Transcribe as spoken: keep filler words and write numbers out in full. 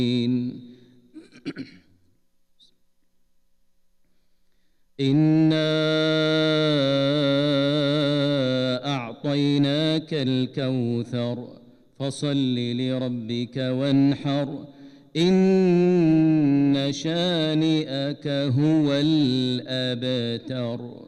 إنا أعطيناك الكوثر فصل لربك وانحر إن شانئك هو الأبتر.